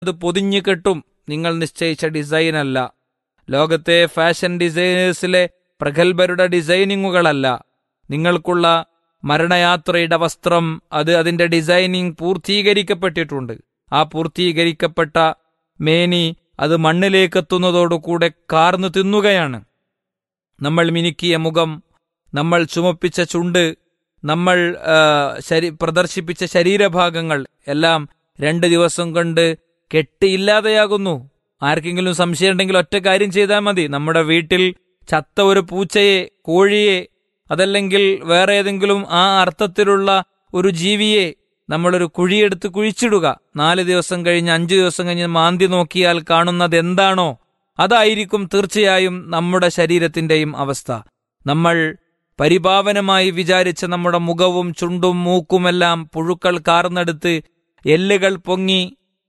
അത് പൊതിഞ്ഞു കെട്ടും. നിങ്ങൾ നിശ്ചയിച്ച ഡിസൈൻ അല്ല, ലോകത്തെ ഫാഷൻ ഡിസൈനേഴ്സിലെ പ്രഗത്ഭരുടെ ഡിസൈനിങ്ങുകളല്ല. നിങ്ങൾക്കുള്ള മരണയാത്രയുടെ വസ്ത്രം അത് അതിന്റെ ഡിസൈനിങ് പൂർത്തീകരിക്കപ്പെട്ടിട്ടുണ്ട്. ആ പൂർത്തീകരിക്കപ്പെട്ട മേനി അത് മണ്ണിലേക്കെത്തുന്നതോടുകൂടെ കാർന്നു തിന്നുകയാണ്. നമ്മൾ മിനുക്കിയ മുഖം, നമ്മൾ ചുമപ്പിച്ച ചുണ്ട്, നമ്മൾ പ്രദർശിപ്പിച്ച ശരീരഭാഗങ്ങൾ എല്ലാം 2 ദിവസം കൊണ്ട് കെട്ടിയില്ലാതെയാകുന്നു. ആർക്കെങ്കിലും സംശയം ഉണ്ടെങ്കിൽ ഒറ്റ കാര്യം ചെയ്താൽ മതി. നമ്മുടെ വീട്ടിൽ ചത്ത ഒരു പൂച്ചയെ, കോഴിയെ, അതല്ലെങ്കിൽ വേറെ ഏതെങ്കിലും ആ അർത്ഥത്തിലുള്ള ഒരു ജീവിയെ നമ്മളൊരു കുഴിയെടുത്ത് കുഴിച്ചിടുക. 4 ദിവസം കഴിഞ്ഞ് 5 ദിവസം കഴിഞ്ഞ് മാന്തി നോക്കിയാൽ കാണുന്നത് എന്താണോ അതായിരിക്കും തീർച്ചയായും നമ്മുടെ ശരീരത്തിന്റെയും അവസ്ഥ. നമ്മൾ പരിപാവനമായി വിചാരിച്ച നമ്മുടെ മുഖവും ചുണ്ടും മൂക്കുമെല്ലാം പുഴുക്കൾ കാർന്നെടുത്ത് എല്ലുകൾ പൊങ്ങി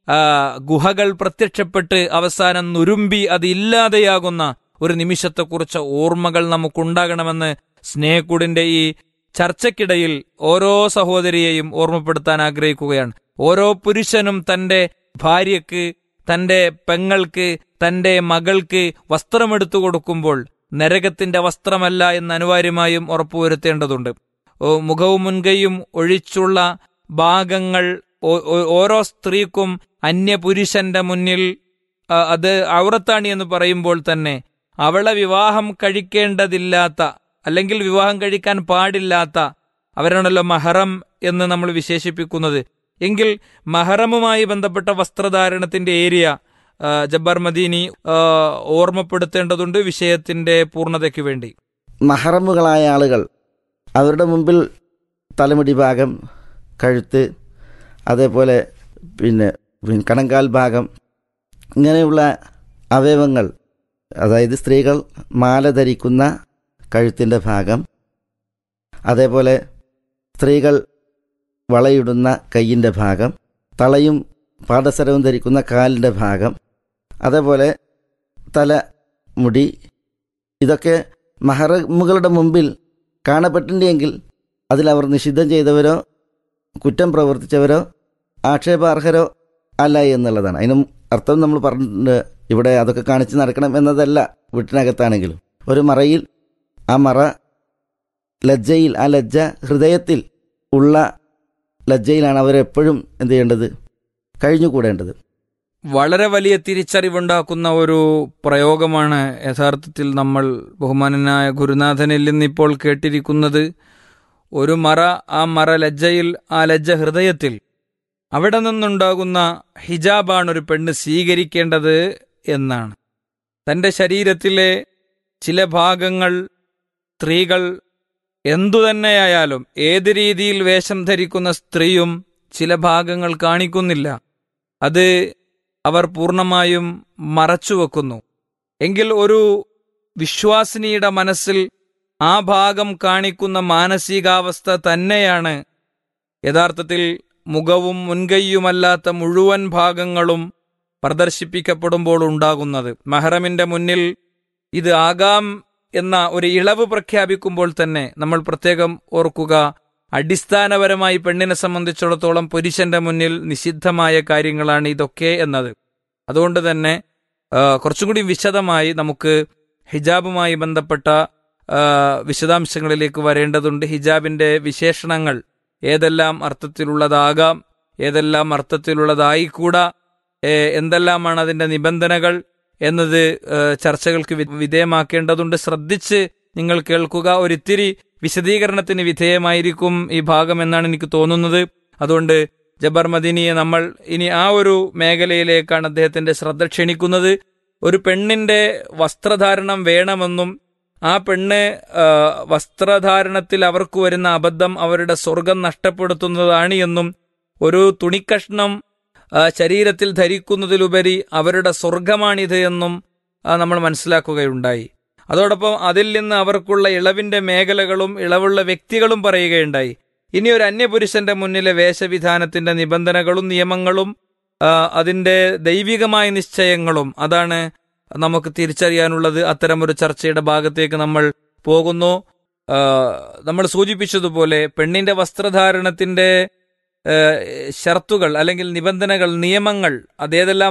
ഗുഹകൾ പ്രത്യക്ഷപ്പെട്ട് അവസാനം നുരുമ്പി അത് ഇല്ലാതെയാകുന്ന ഒരു നിമിഷത്തെക്കുറിച്ച് ഓർമ്മകൾ നമുക്കുണ്ടാകണമെന്ന് സ്നേഹക്കൂടിന്റെ ഈ ചർച്ചയ്ക്കിടയിൽ ഓരോ സഹോദരിയെയും ഓർമ്മപ്പെടുത്താൻ ആഗ്രഹിക്കുകയാണ്. ഓരോ പുരുഷനും തന്റെ ഭാര്യയ്ക്ക്, തന്റെ പെങ്ങൾക്ക്, തന്റെ മകൾക്ക് വസ്ത്രമെടുത്തു കൊടുക്കുമ്പോൾ നരകത്തിന്റെ വസ്ത്രമല്ല എന്ന് അനിവാര്യമായും ഉറപ്പുവരുത്തേണ്ടതുണ്ട്. മുഖവും മുൻകൈയും ഒഴിച്ചുള്ള ഭാഗങ്ങൾ ഓരോ സ്ത്രീക്കും അന്യപുരുഷന്റെ മുന്നിൽ അത് ഔറത്താണ് എന്ന് പറയുമ്പോൾ തന്നെ അവളെ വിവാഹം കഴിക്കേണ്ടതില്ലാത്ത, അല്ലെങ്കിൽ വിവാഹം കഴിക്കാൻ പാടില്ലാത്ത അവരാണല്ലോ മഹറം എന്ന് നമ്മൾ വിശേഷിപ്പിക്കുന്നത്. എങ്കിൽ മഹറമുമായി ബന്ധപ്പെട്ട വസ്ത്രധാരണത്തിന്റെ ഏരിയ ജബ്ബാർ മദീനി ഓർമ്മപ്പെടുത്തേണ്ടതുണ്ട് വിഷയത്തിന്റെ പൂർണ്ണതയ്ക്ക് വേണ്ടി. മഹറമുകളായ ആളുകൾ അവരുടെ മുമ്പിൽ തലമുടി ഭാഗം, കഴുത്ത്, അതേപോലെ പിന്നെ കണങ്കാൽ ഭാഗം, ഇങ്ങനെയുള്ള അവയവങ്ങൾ, അതായത് സ്ത്രീകൾ മാല ധരിക്കുന്ന കഴുത്തിൻ്റെ ഭാഗം, അതേപോലെ സ്ത്രീകൾ വളയിടുന്ന കയ്യിൻ്റെ ഭാഗം, തളയും പാദസരവും ധരിക്കുന്ന കാലിൻ്റെ ഭാഗം, അതേപോലെ തലമുടി, ഇതൊക്കെ മഹറമുകളുടെ മുമ്പിൽ കാണപ്പെട്ടിട്ടുണ്ടെങ്കിൽ അതിലവർ നിഷിദ്ധം ചെയ്തവരോ കുറ്റം പ്രവർത്തിച്ചവരോ ആക്ഷേപാർഹരോ അല്ല എന്നുള്ളതാണ്. അതിനും അർത്ഥം നമ്മൾ പറഞ്ഞിട്ടുണ്ട്. ഇവിടെ അതൊക്കെ കാണിച്ച് നടക്കണം എന്നതല്ല. വീട്ടിനകത്താണെങ്കിലും ഒരു മറയിൽ, ആ മറ ലജ്ജയിൽ, ആ ലജ്ജ ഹൃദയത്തിൽ ഉള്ള ലജ്ജയിലാണ് അവരെപ്പോഴും എന്ത് ചെയ്യേണ്ടത്, കഴിഞ്ഞുകൂടേണ്ടത്. വളരെ വലിയ തിരിച്ചറിവുണ്ടാക്കുന്ന ഒരു പ്രയോഗമാണ് യഥാർത്ഥത്തിൽ നമ്മൾ ബഹുമാനനായ ഗുരുനാഥനിൽ നിന്നിപ്പോൾ കേട്ടിരിക്കുന്നത്. ഒരു മറ, ആ മറ ലജ്ജയിൽ, ആ ലജ്ജ ഹൃദയത്തിൽ. അവിടെ നിന്നുണ്ടാകുന്ന ഹിജാബാണ് ഒരു പെണ്ണ് സ്വീകരിക്കേണ്ടത് എന്നാണ്. തൻ്റെ ശരീരത്തിലെ ചില ഭാഗങ്ങൾ സ്ത്രീകൾ എന്തുതന്നെയായാലും, ഏത് രീതിയിൽ വേഷം ധരിക്കുന്ന സ്ത്രീയും ചില ഭാഗങ്ങൾ കാണിക്കുന്നില്ല. അത് അവർ പൂർണ്ണമായും മറച്ചുവെക്കുന്നു. എങ്കിൽ ഒരു വിശ്വാസിനിയുടെ മനസ്സിൽ ആ ഭാഗം കാണിക്കുന്ന മാനസികാവസ്ഥ തന്നെയാണ് യഥാർത്ഥത്തിൽ മുഖവും മുൻകൈയുമല്ലാത്ത മുഴുവൻ ഭാഗങ്ങളും പ്രദർശിപ്പിക്കപ്പെടുമ്പോൾ ഉണ്ടാകുന്നത്. മഹറമിന്റെ മുന്നിൽ ഇത് ആകാം എന്ന ഒരു ഇളവ് പ്രഖ്യാപിക്കുമ്പോൾ തന്നെ നമ്മൾ പ്രത്യേകം ഓർക്കുക, അടിസ്ഥാനപരമായി പെണ്ണിനെ സംബന്ധിച്ചിടത്തോളം പുരുഷന്റെ മുന്നിൽ നിഷിദ്ധമായ കാര്യങ്ങളാണ് ഇതൊക്കെ എന്നത്. അതുകൊണ്ട് തന്നെ കുറച്ചും കൂടി വിശദമായി നമുക്ക് ഹിജാബുമായി ബന്ധപ്പെട്ട വിശദാംശങ്ങളിലേക്ക് വരേണ്ടതുണ്ട്. ഹിജാബിന്റെ വിശേഷണങ്ങൾ ഏതെല്ലാം അർത്ഥത്തിലുള്ളതാകാം, ഏതെല്ലാം അർത്ഥത്തിലുള്ളതായിക്കൂടാ, എന്തെല്ലാമാണ് അതിന്റെ നിബന്ധനകൾ എന്നത് ചർച്ചകൾക്ക് വിധേയമാക്കേണ്ടതുണ്ട്. ശ്രദ്ധിച്ച് നിങ്ങൾ കേൾക്കുക. ഒരിത്തിരി വിശദീകരണത്തിന് വിധേയമായിരിക്കും ഈ ഭാഗം എന്നാണ് എനിക്ക് തോന്നുന്നത്. അതുകൊണ്ട് ജബ്ബാർ മദീനിയെ നമ്മൾ ഇനി ആ ഒരു മേഖലയിലേക്കാണ് അദ്ദേഹത്തിന്റെ ശ്രദ്ധ ക്ഷണിക്കുന്നത്. ഒരു പെണ്ണിന്റെ വസ്ത്രധാരണം വേണമെന്നും ആ പെണ്ണ് വസ്ത്രധാരണത്തിൽ അവർക്ക് വരുന്ന അബദ്ധം അവരുടെ സ്വർഗം നഷ്ടപ്പെടുത്തുന്നതാണ് എന്നും, ഒരു തുണിക്കഷ്ണം ശരീരത്തിൽ ധരിക്കുന്നതിലുപരി അവരുടെ സ്വർഗമാണിത് എന്നും നമ്മൾ മനസ്സിലാക്കുകയുണ്ടായി. അതോടൊപ്പം അതിൽ നിന്ന് അവർക്കുള്ള ഇളവിന്റെ മേഖലകളും ഇളവുള്ള വ്യക്തികളും പറയുകയുണ്ടായി. ഇനി ഒരു അന്യപുരുഷന്റെ മുന്നിലെ വേഷവിധാനത്തിന്റെ നിബന്ധനകളും നിയമങ്ങളും അതിന്റെ ദൈവികമായ നിശ്ചയങ്ങളും അതാണ് നമുക്ക് തിരിച്ചറിയാനുള്ളത്. അത്തരമൊരു ചർച്ചയുടെ ഭാഗത്തേക്ക് നമ്മൾ പോകുന്നു. നമ്മൾ സൂചിപ്പിച്ചതുപോലെ പെണ്ണിന്റെ വസ്ത്രധാരണത്തിന്റെ ഷർത്തുകൾ അല്ലെങ്കിൽ നിബന്ധനകൾ, നിയമങ്ങൾ അതേതെല്ലാം